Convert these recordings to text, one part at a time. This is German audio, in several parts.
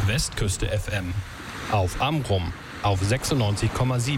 Westküste FM. Auf Amrum auf 96,7.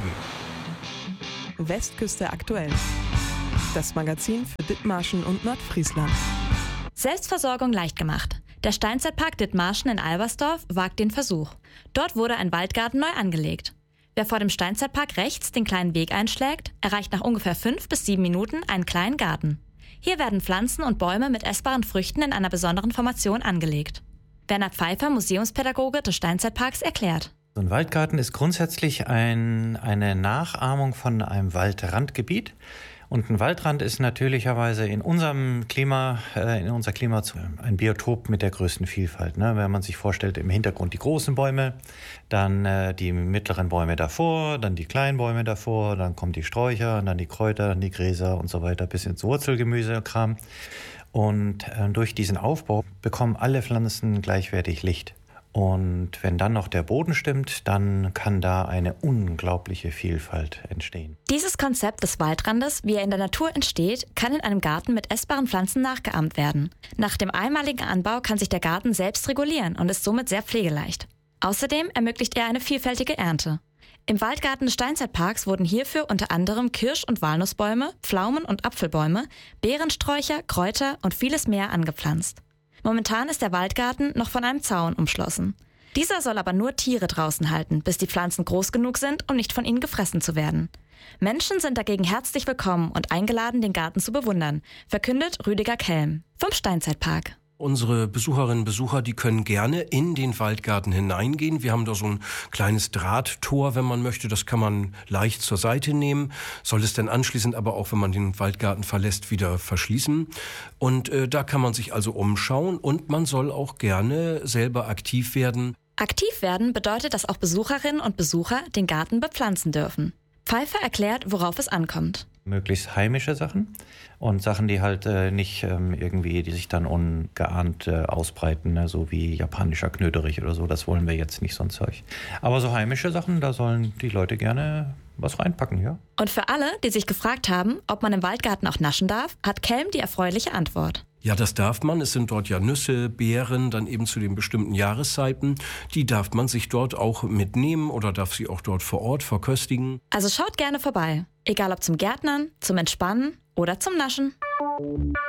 Westküste aktuell. Das Magazin für Dithmarschen und Nordfriesland. Selbstversorgung leicht gemacht. Der Steinzeitpark Dithmarschen in Albersdorf wagt den Versuch. Dort wurde ein Waldgarten neu angelegt. Wer vor dem Steinzeitpark rechts den kleinen Weg einschlägt, erreicht nach ungefähr 5 bis 7 Minuten einen kleinen Garten. Hier werden Pflanzen und Bäume mit essbaren Früchten in einer besonderen Formation angelegt. Werner Pfeiffer, Museumspädagoge des Steinzeitparks, erklärt. So ein Waldgarten ist grundsätzlich eine Nachahmung von einem Waldrandgebiet. Und ein Waldrand ist natürlicherweise in unser Klima ein Biotop mit der größten Vielfalt. Ne? Wenn man sich vorstellt, im Hintergrund die großen Bäume, dann die mittleren Bäume davor, dann die kleinen Bäume davor, dann kommen die Sträucher, dann die Kräuter, die Gräser und so weiter, bis ins Wurzelgemüsekram. Und durch diesen Aufbau bekommen alle Pflanzen gleichwertig Licht. Und wenn dann noch der Boden stimmt, dann kann da eine unglaubliche Vielfalt entstehen. Dieses Konzept des Waldrandes, wie er in der Natur entsteht, kann in einem Garten mit essbaren Pflanzen nachgeahmt werden. Nach dem einmaligen Anbau kann sich der Garten selbst regulieren und ist somit sehr pflegeleicht. Außerdem ermöglicht er eine vielfältige Ernte. Im Waldgarten des Steinzeitparks wurden hierfür unter anderem Kirsch- und Walnussbäume, Pflaumen- und Apfelbäume, Beerensträucher, Kräuter und vieles mehr angepflanzt. Momentan ist der Waldgarten noch von einem Zaun umschlossen. Dieser soll aber nur Tiere draußen halten, bis die Pflanzen groß genug sind, um nicht von ihnen gefressen zu werden. Menschen sind dagegen herzlich willkommen und eingeladen, den Garten zu bewundern, verkündet Rüdiger Kelm vom Steinzeitpark. Unsere Besucherinnen und Besucher, die können gerne in den Waldgarten hineingehen. Wir haben da so ein kleines Drahttor, wenn man möchte. Das kann man leicht zur Seite nehmen. Soll es dann anschließend aber auch, wenn man den Waldgarten verlässt, wieder verschließen. Und da kann man sich also umschauen und man soll auch gerne selber aktiv werden. Aktiv werden bedeutet, dass auch Besucherinnen und Besucher den Garten bepflanzen dürfen. Pfeiffer erklärt, worauf es ankommt. Möglichst heimische Sachen und Sachen, die halt nicht die sich dann ungeahnt ausbreiten, ne? So wie japanischer Knöterich oder so, das wollen wir jetzt nicht, so ein Zeug. Aber so heimische Sachen, da sollen die Leute gerne was reinpacken, ja. Und für alle, die sich gefragt haben, ob man im Waldgarten auch naschen darf, hat Kelm die erfreuliche Antwort. Ja, das darf man. Es sind dort ja Nüsse, Beeren, dann eben zu den bestimmten Jahreszeiten. Die darf man sich dort auch mitnehmen oder darf sie auch dort vor Ort verköstigen. Also schaut gerne vorbei. Egal ob zum Gärtnern, zum Entspannen oder zum Naschen.